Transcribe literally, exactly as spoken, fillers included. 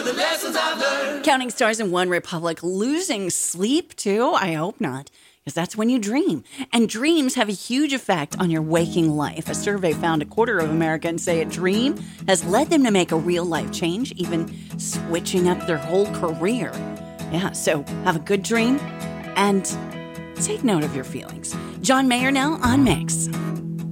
the lessons I've learned. Counting stars in One Republic, losing sleep too? I hope not, because that's when you dream. And dreams have a huge effect on your waking life. A survey found a quarter of Americans say a dream has led them to make a real life change, even switching up their whole career. Yeah, so have a good dream and take note of your feelings. John Mayer now on Mix.